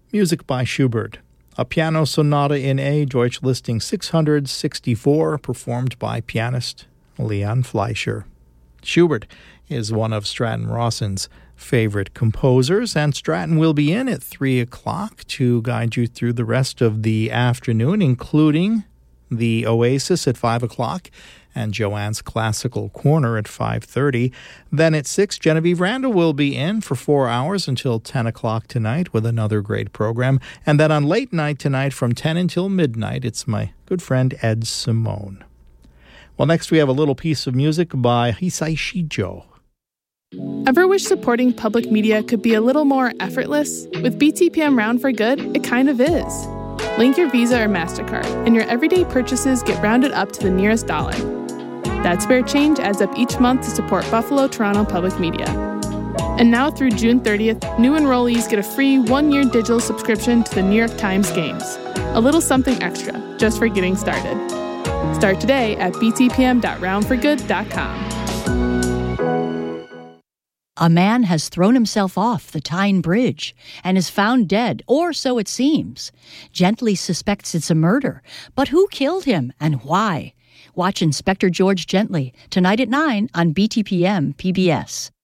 music by Schubert. A piano sonata in A, Deutsche Listing 664, performed by pianist Leon Fleischer. Schubert is one of Stratton Rawson's favorite composers, and Stratton will be in at 3 o'clock to guide you through the rest of the afternoon, including the Oasis at 5 o'clock and Joanne's Classical Corner at 5:30. Then at 6, Genevieve Randall will be in for 4 hours until 10 o'clock tonight with another great program. And then on late night tonight from 10 until midnight, it's my good friend Ed Simone. Well, next we have a little piece of music by Hisai Shijo. Ever wish supporting public media could be a little more effortless? With BTPM Round for Good, it kind of is. Link your Visa or MasterCard, and your everyday purchases get rounded up to the nearest dollar. That spare change adds up each month to support Buffalo Toronto Public Media. And now through June 30th, new enrollees get a free 1-year digital subscription to the New York Times Games. A little something extra, just for getting started. Start today at btpm.roundforgood.com. A man has thrown himself off the Tyne Bridge and is found dead, or so it seems. Gently suspects it's a murder, but who killed him and why? Watch Inspector George Gently tonight at 9 on BTPM PBS.